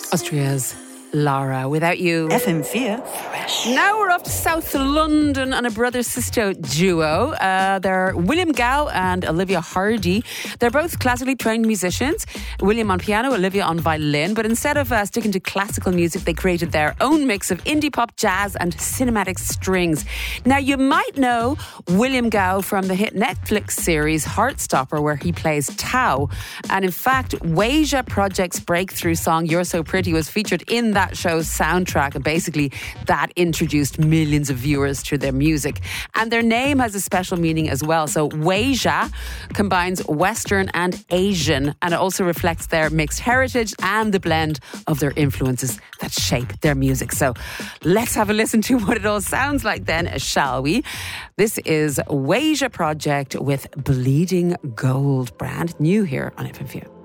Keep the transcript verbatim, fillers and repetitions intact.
Austria's Lara, Without You. F M four Fresh. Now we're off to South London on a brother-sister duo. Uh, they're William Gow and Olivia Hardy. They're both classically trained musicians. William on piano, Olivia on violin. But instead of uh, sticking to classical music, they created their own mix of indie pop, jazz and cinematic strings. Now, you might know William Gow from the hit Netflix series Heartstopper, where he plays Tao. And in fact, Weija Project's breakthrough song You're So Pretty was featured in that show's soundtrack, and basically that introduced millions of viewers to their music. And their name has a special meaning as well. So Weija combines Western and Asian, and it also reflects their mixed heritage and the blend of their influences that shape their music. So let's have a listen to what it all sounds like then, shall we? This is Weija Project with Bleeding Gold, brand new here on F M four.